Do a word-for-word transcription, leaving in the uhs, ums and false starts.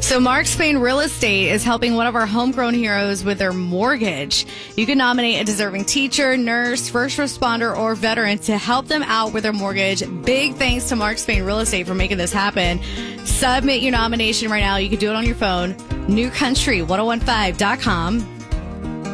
So Mark Spain Real Estate is helping one of our homegrown heroes with their mortgage. You can nominate a deserving teacher, nurse, first responder, or veteran to help them out with their mortgage. Big thanks to Mark Spain Real Estate for making this happen. Submit your nomination right now. You can do it on your phone. new country ten fifteen dot com.